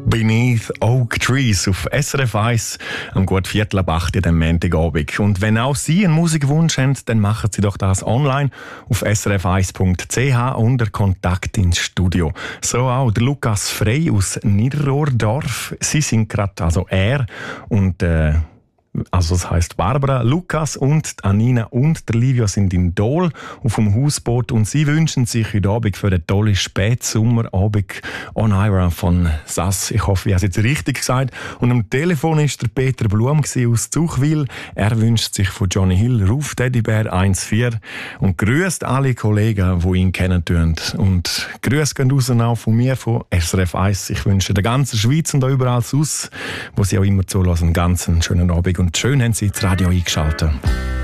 Beneath Oak Trees auf SRF 1 am gut 7:45 am Montagabend. Und wenn auch Sie einen Musikwunsch haben, dann machen Sie doch das online auf srf1.ch unter Kontakt ins Studio. So auch der Lukas Frey aus Niederrohrdorf. Sie sind gerade, also er und also das heisst Barbara, Lukas und Anina und der Livio sind in Dol auf dem Hausboot und sie wünschen sich heute Abend für einen tollen Spätsommerabend On Ira von Sass. Ich hoffe, ich habe es jetzt richtig gesagt. Und am Telefon ist der Peter Blum aus Zuchwil. Er wünscht sich von Johnny Hill Ruf Teddybär 1,4 und grüßt alle Kollegen, die ihn kennen tun. Und Grüße gehen raus auch von mir, von SRF 1. Ich wünsche der ganzen Schweiz und auch überall sonst, wo sie auch immer zulassen, einen ganz schönen Abend. Und schön haben Sie das Radio eingeschaltet.